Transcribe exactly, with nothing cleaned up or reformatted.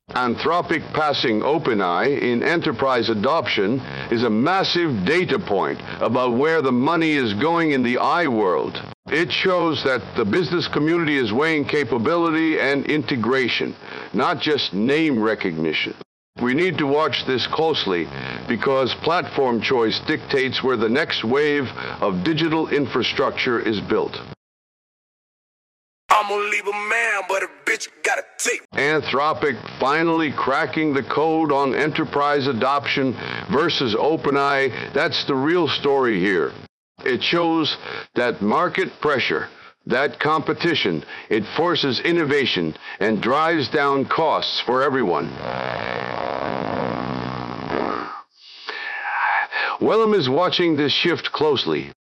Anthropic passing OpenAI in enterprise adoption is a massive data point about where the money is going in the I world. It shows that the business community is weighing capability and integration, not just name recognition. We need to watch this closely because platform choice dictates where the next wave of digital infrastructure is built. I'm gonna leave a man, but a bitch got a tape. Anthropic finally cracking the code on enterprise adoption versus OpenAI, that's the real story here. It shows that market pressure, that competition, it forces innovation and drives down costs for everyone. Wellum is watching this shift closely.